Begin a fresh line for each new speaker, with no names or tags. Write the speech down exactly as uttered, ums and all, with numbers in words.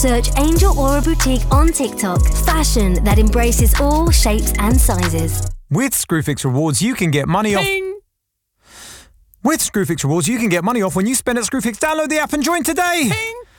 Search Angel Aura Boutique on TikTok. Fashion that embraces all shapes and sizes.
With Screwfix Rewards, you can get money off...
Ping.
With Screwfix Rewards, you can get money off when you spend at Screwfix. Download the app and join today.
Ping.